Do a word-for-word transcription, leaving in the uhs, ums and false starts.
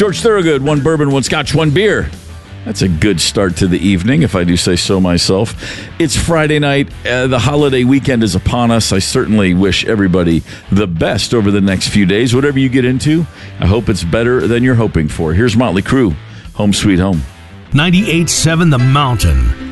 George Thorogood, one bourbon, one scotch, one beer. That's a good start to the evening, if I do say so myself. It's Friday night. Uh, the holiday weekend is upon us. I certainly wish everybody the best over the next few days. Whatever you get into, I hope it's better than you're hoping for. Here's Motley Crue, Home Sweet Home. ninety-eight point seven The Mountain.